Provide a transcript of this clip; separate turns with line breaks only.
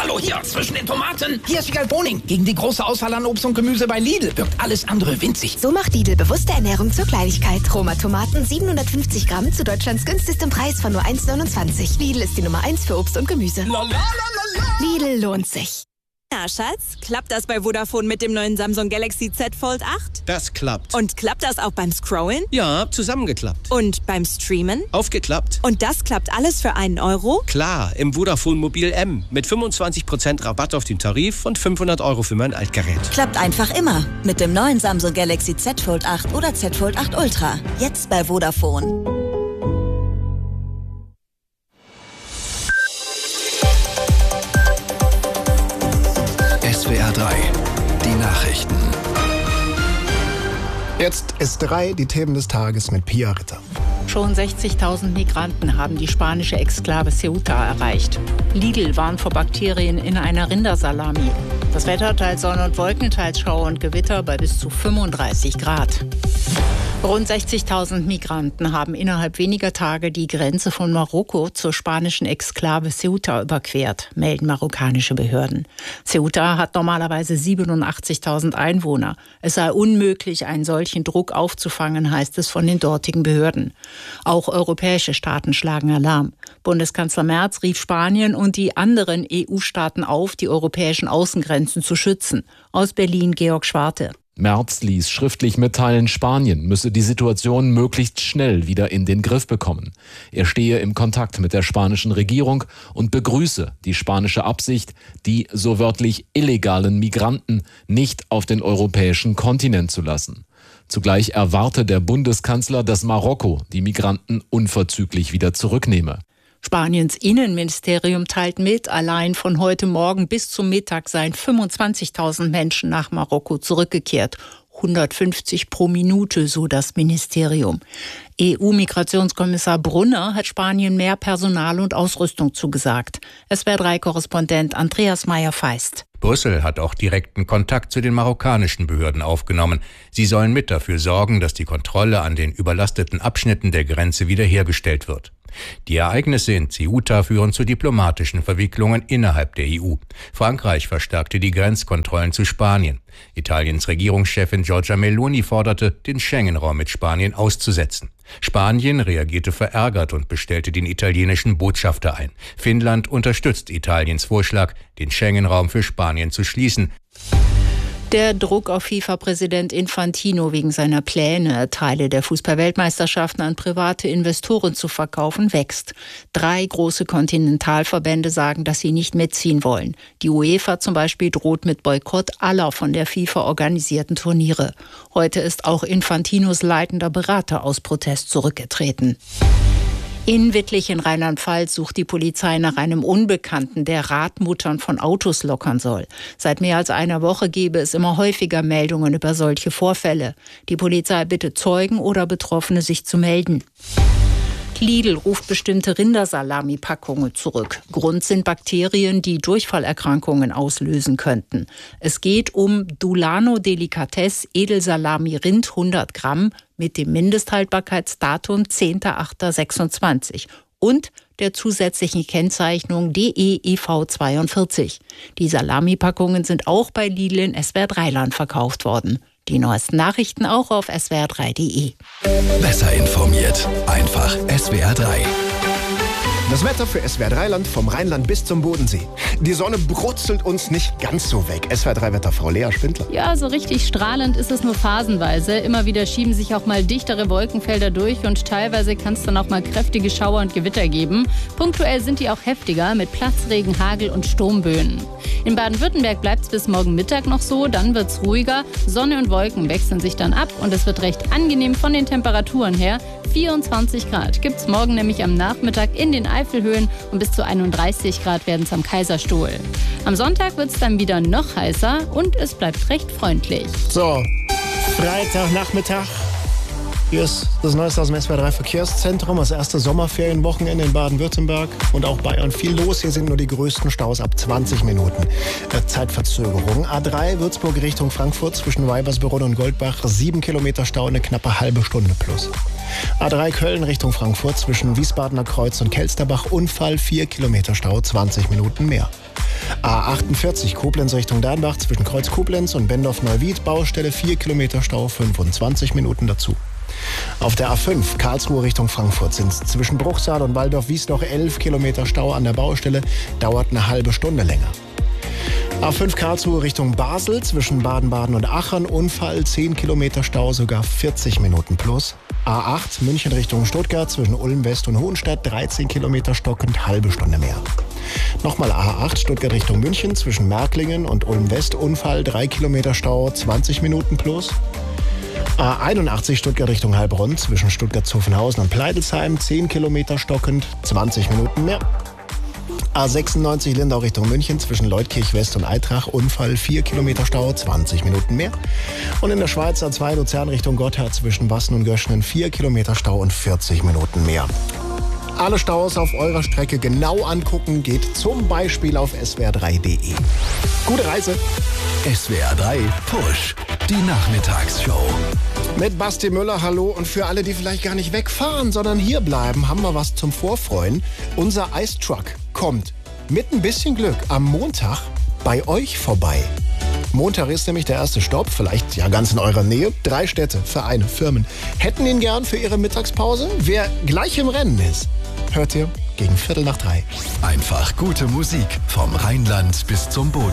Hallo, hier, zwischen den Tomaten. Hier ist Wiegald Boning. Gegen die große Auswahl an Obst und Gemüse bei Lidl wirkt alles andere winzig.
So macht Lidl bewusste Ernährung zur Kleinigkeit. Roma Tomaten 750 Gramm zu Deutschlands günstigstem Preis von nur 1,29. Lidl ist die Nummer 1 für Obst und Gemüse. Lidl lohnt sich.
Na, Schatz, klappt das bei Vodafone mit dem neuen Samsung Galaxy Z Fold 8?
Das klappt.
Und klappt das auch beim Scrollen?
Ja, zusammengeklappt.
Und beim Streamen?
Aufgeklappt.
Und das klappt alles für einen Euro?
Klar, im Vodafone Mobil M. Mit 25% Rabatt auf den Tarif und 500 € für mein Altgerät.
Klappt einfach immer. Mit dem neuen Samsung Galaxy Z Fold 8 oder Z Fold 8 Ultra. Jetzt bei Vodafone.
SWR 3, die Nachrichten.
Jetzt ist 3, die Themen des Tages mit Pia Ritter.
Schon 60.000 Migranten haben die spanische Exklave Ceuta erreicht. Lidl warnt vor Bakterien in einer Rindersalami. Das Wetter teils Sonne und Wolken, teils Schauer und Gewitter bei bis zu 35 Grad. Rund 60.000 Migranten haben innerhalb weniger Tage die Grenze von Marokko zur spanischen Exklave Ceuta überquert, melden marokkanische Behörden. Ceuta hat normalerweise 87.000 Einwohner. Es sei unmöglich, einen solchen Druck aufzufangen, heißt es von den dortigen Behörden. Auch europäische Staaten schlagen Alarm. Bundeskanzler Merz rief Spanien und die anderen EU-Staaten auf, die europäischen Außengrenzen zu schützen. Aus Berlin Georg Schwarte.
Merz ließ schriftlich mitteilen, Spanien müsse die Situation möglichst schnell wieder in den Griff bekommen. Er stehe im Kontakt mit der spanischen Regierung und begrüße die spanische Absicht, die so wörtlich illegalen Migranten nicht auf den europäischen Kontinent zu lassen. Zugleich erwarte der Bundeskanzler, dass Marokko die Migranten unverzüglich wieder zurücknehme.
Spaniens Innenministerium teilt mit, allein von heute Morgen bis zum Mittag seien 25.000 Menschen nach Marokko zurückgekehrt. 150 pro Minute, so das Ministerium. EU-Migrationskommissar Brunner hat Spanien mehr Personal und Ausrüstung zugesagt. SWR3-Korrespondent Andreas Meyer-Feist.
Brüssel hat auch direkten Kontakt zu den marokkanischen Behörden aufgenommen. Sie sollen mit dafür sorgen, dass die Kontrolle an den überlasteten Abschnitten der Grenze wiederhergestellt wird. Die Ereignisse in Ceuta führen zu diplomatischen Verwicklungen innerhalb der EU. Frankreich verstärkte die Grenzkontrollen zu Spanien. Italiens Regierungschefin Giorgia Meloni forderte, den Schengen-Raum mit Spanien auszusetzen. Spanien reagierte verärgert und bestellte den italienischen Botschafter ein. Finnland unterstützt Italiens Vorschlag, den Schengen-Raum für Spanien zu schließen.
Der Druck auf FIFA-Präsident Infantino wegen seiner Pläne, Teile der Fußball-Weltmeisterschaften an private Investoren zu verkaufen, wächst. 3 große Kontinentalverbände sagen, dass sie nicht mitziehen wollen. Die UEFA zum Beispiel droht mit Boykott aller von der FIFA organisierten Turniere. Heute ist auch Infantinos leitender Berater aus Protest zurückgetreten. In Wittlich in Rheinland-Pfalz sucht die Polizei nach einem Unbekannten, der Radmuttern von Autos lockern soll. Seit mehr als einer Woche gebe es immer häufiger Meldungen über solche Vorfälle. Die Polizei bittet Zeugen oder Betroffene, sich zu melden. Lidl ruft bestimmte Rindersalami-Packungen zurück. Grund sind Bakterien, die Durchfallerkrankungen auslösen könnten. Es geht um Dulano Delicatesse Edelsalami Rind 100 Gramm mit dem Mindesthaltbarkeitsdatum 10.08.26 und der zusätzlichen Kennzeichnung DEEV42. Die Salami-Packungen sind auch bei Lidl in SWR3-Land verkauft worden. Die neuesten Nachrichten auch auf swr3.de.
Besser informiert. Einfach SWR 3.
Das Wetter für SWR3-Land vom Rheinland bis zum Bodensee. Die Sonne brutzelt uns nicht ganz so weg. SWR3-Wetterfrau Lea Spindler.
Ja, so richtig strahlend ist es nur phasenweise. Immer wieder schieben sich auch mal dichtere Wolkenfelder durch und teilweise kann es dann auch mal kräftige Schauer und Gewitter geben. Punktuell sind die auch heftiger mit Platzregen, Hagel und Sturmböen. In Baden-Württemberg bleibt es bis morgen Mittag noch so, dann wird es ruhiger. Sonne und Wolken wechseln sich dann ab und es wird recht angenehm von den Temperaturen her. 24 Grad gibt es morgen nämlich am Nachmittag in den Eifelhöhen und bis zu 31 Grad werden es am Kaiserstuhl. Am Sonntag wird es dann wieder noch heißer und es bleibt recht freundlich.
So, Freitagnachmittag. Hier ist das Neueste aus dem SWR3 Verkehrszentrum, das erste Sommerferienwochenende in Baden-Württemberg und auch Bayern. Viel los, hier sind nur die größten Staus ab 20 Minuten. Zeitverzögerung. A3 Würzburg Richtung Frankfurt zwischen Weibersbronn und Goldbach, 7 Kilometer Stau, eine knappe halbe Stunde plus. A3 Köln Richtung Frankfurt zwischen Wiesbadener Kreuz und Kelsterbach, Unfall, 4 Kilometer Stau, 20 Minuten mehr. A48 Koblenz Richtung Dernbach zwischen Kreuz Koblenz und Bendorf-Neuwied. Baustelle 4 Kilometer Stau, 25 Minuten dazu. Auf der A5 Karlsruhe Richtung Frankfurt sind es zwischen Bruchsal und Waldorf-Wiesloch 11 Kilometer Stau an der Baustelle. Dauert eine halbe Stunde länger. A5 Karlsruhe Richtung Basel zwischen Baden-Baden und Aachen. Unfall, 10 Kilometer Stau, sogar 40 Minuten plus. A8 München Richtung Stuttgart zwischen Ulm West und Hohenstadt. 13 Kilometer stockend, halbe Stunde mehr. Nochmal A8 Stuttgart Richtung München zwischen Märklingen und Ulm West. Unfall, 3 Kilometer Stau, 20 Minuten plus. A81 Stuttgart Richtung Heilbronn zwischen Stuttgart-Zuffenhausen und Pleidelsheim. 10 Kilometer stockend, 20 Minuten mehr. A96 Lindau Richtung München zwischen Leutkirch West und Eitrach. Unfall, 4 Kilometer Stau, 20 Minuten mehr. Und in der Schweiz A2 Luzern Richtung Gotthard zwischen Wassen und Göschenen 4 Kilometer Stau und 40 Minuten mehr. Alle Staus auf eurer Strecke genau angucken geht zum Beispiel auf swr3.de. Gute Reise!
SWR 3 Push, die Nachmittagsshow.
Mit Basti Müller, hallo. Und für alle, die vielleicht gar nicht wegfahren, sondern hier bleiben, haben wir was zum Vorfreuen. Unser Ice Truck kommt mit ein bisschen Glück am Montag bei euch vorbei. Montag ist nämlich der erste Stopp, vielleicht ja ganz in eurer Nähe. 3 Städte, Vereine, Firmen hätten ihn gern für ihre Mittagspause. Wer gleich im Rennen ist, hört ihr gegen 2:15.
Einfach gute Musik vom Rheinland bis zum Boden.